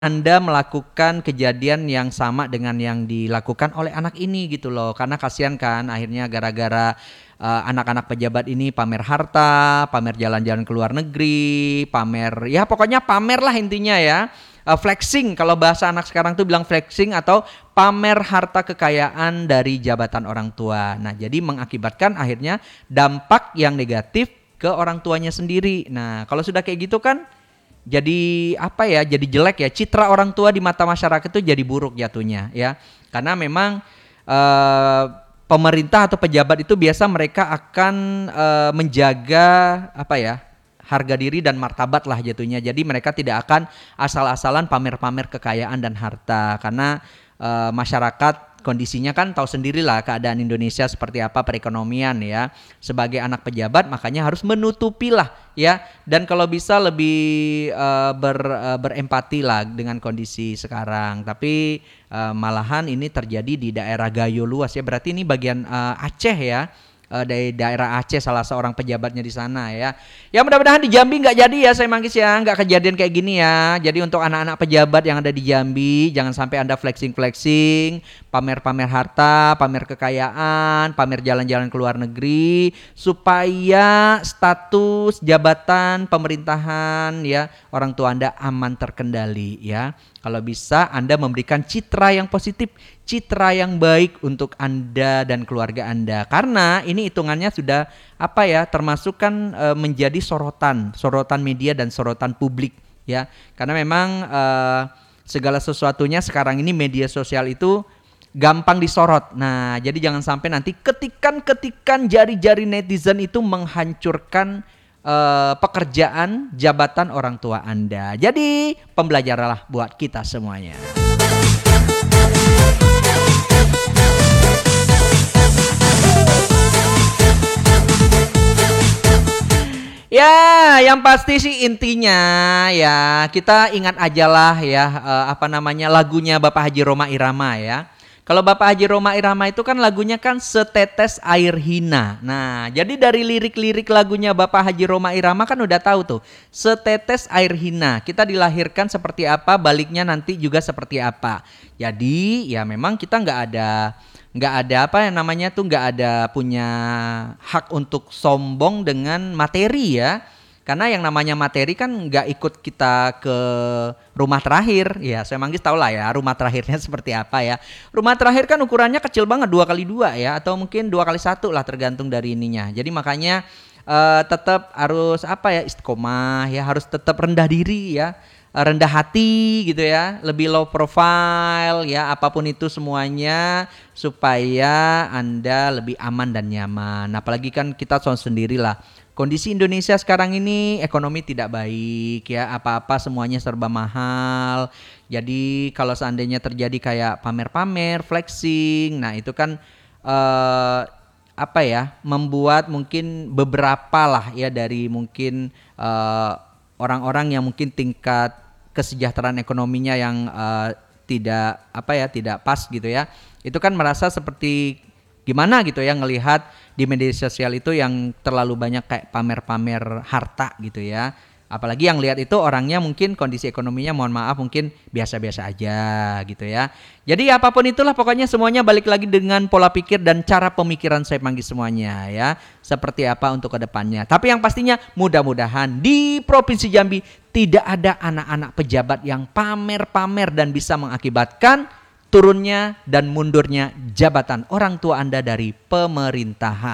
Anda melakukan kejadian yang sama dengan yang dilakukan oleh anak ini gitu loh. Karena kasihan kan akhirnya gara-gara anak-anak pejabat ini pamer harta, pamer jalan-jalan ke luar negeri, pamer ya pokoknya pamer lah intinya ya. Flexing kalau bahasa anak sekarang tuh bilang flexing atau pamer harta kekayaan dari jabatan orang tua. Nah, jadi mengakibatkan akhirnya dampak yang negatif ke orang tuanya sendiri. Nah, kalau sudah kayak gitu kan jadi apa ya, jadi jelek ya, citra orang tua di mata masyarakat itu jadi buruk jatuhnya ya, karena memang eh, pemerintah atau pejabat itu biasa mereka akan menjaga apa ya, harga diri dan martabat lah jatuhnya. Jadi mereka tidak akan asal-asalan pamer-pamer kekayaan dan harta, karena masyarakat kondisinya kan tahu sendirilah keadaan Indonesia seperti apa perekonomian ya. Sebagai anak pejabat makanya harus menutupi lah ya, dan kalau bisa lebih berempati lah dengan kondisi sekarang. Tapi malahan ini terjadi di daerah Gayo Luas ya, berarti ini bagian Aceh ya. Dari daerah Aceh, salah seorang pejabatnya di sana ya. Ya mudah-mudahan di Jambi nggak jadi ya saya Manggis ya, nggak kejadian kayak gini ya. Jadi untuk anak-anak pejabat yang ada di Jambi, jangan sampai Anda flexing-flexing, pamer-pamer harta, pamer kekayaan, pamer jalan-jalan ke luar negeri, supaya status jabatan pemerintahan ya orang tua Anda aman terkendali ya. Kalau bisa Anda memberikan citra yang positif, citra yang baik untuk Anda dan keluarga Anda. Karena ini hitungannya sudah apa ya, termasuk kan menjadi sorotan media dan sorotan publik ya. Karena memang segala sesuatunya sekarang ini media sosial itu gampang disorot. Nah, jadi jangan sampai nanti ketikan-ketikan jari-jari netizen itu menghancurkan pekerjaan jabatan orang tua Anda. Jadi pembelajaranlah buat kita semuanya. Ya, yang pasti sih intinya ya kita ingat aja lah ya apa namanya lagunya Bapak Haji Rhoma Irama ya. Kalau Bapak Haji Rhoma Irama itu kan lagunya kan Setetes Air Hina. Nah, jadi dari lirik-lirik lagunya Bapak Haji Rhoma Irama kan udah tahu tuh. Setetes air hina. Kita dilahirkan seperti apa, baliknya nanti juga seperti apa. Jadi, ya memang kita nggak ada apa yang namanya tuh nggak ada punya hak untuk sombong dengan materi ya. Karena yang namanya materi kan nggak ikut kita ke rumah terakhir. Ya saya Manggis tahu lah ya rumah terakhirnya seperti apa ya. Rumah terakhir kan ukurannya kecil banget 2x2 ya, atau mungkin 2x1 lah tergantung dari ininya. Jadi makanya tetap harus apa ya, istiqomah ya, harus tetap rendah diri ya, rendah hati gitu ya, lebih low profile ya, apapun itu semuanya supaya Anda lebih aman dan nyaman. Apalagi kan kita tahu sendirilah kondisi Indonesia sekarang ini ekonomi tidak baik ya, apa-apa semuanya serba mahal. Jadi kalau seandainya terjadi kayak pamer-pamer, flexing, nah itu kan apa ya, membuat mungkin beberapa lah ya dari mungkin orang-orang yang mungkin tingkat kesejahteraan ekonominya yang tidak apa ya, tidak pas gitu ya. Itu kan merasa seperti gimana gitu ya ngelihat di media sosial itu yang terlalu banyak kayak pamer-pamer harta gitu ya. Apalagi yang lihat itu orangnya mungkin kondisi ekonominya mohon maaf mungkin biasa-biasa aja gitu ya. Jadi apapun itulah pokoknya semuanya balik lagi dengan pola pikir dan cara pemikiran saya panggil semuanya ya. Seperti apa untuk kedepannya. Tapi yang pastinya mudah-mudahan di Provinsi Jambi tidak ada anak-anak pejabat yang pamer-pamer dan bisa mengakibatkan turunnya dan mundurnya jabatan orang tua Anda dari pemerintahan.